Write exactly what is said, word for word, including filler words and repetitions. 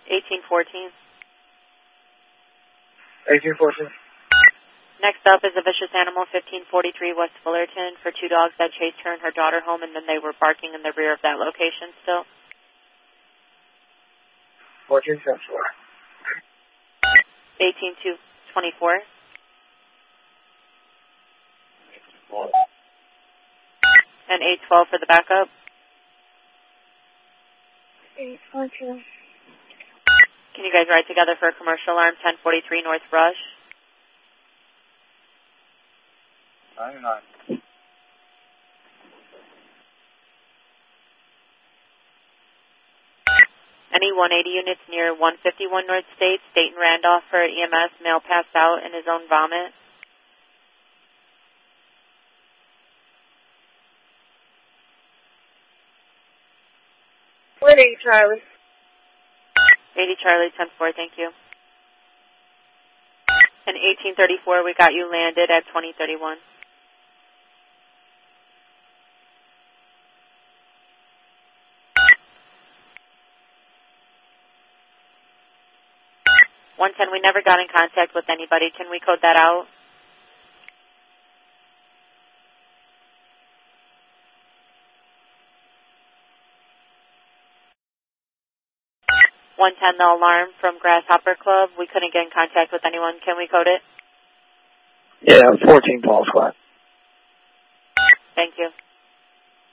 eighteen fourteen. eighteen fourteen. Next up is a vicious animal, fifteen forty-three West Fullerton, for two dogs that chased her and her daughter home, and then they were barking in the rear of that location still. fourteen ten four. eighteen two twenty-four. And eight twelve for the backup. eight four two. Can you guys ride together for a commercial alarm, ten forty-three North Rush? ninety-nine. Any one eighty units near one fifty-one North State, State and Randolph for E M S, male passed out in his own vomit. one eighty Charlie. eighty Charlie, ten four, thank you. And eighteen thirty-four, we got you landed at twenty thirty-one. one ten, we never got in contact with anybody. Can we code that out? one ten, the alarm from Grasshopper Club. We couldn't get in contact with anyone. Can we code it? Yeah, fourteen Paul Flat. Thank you.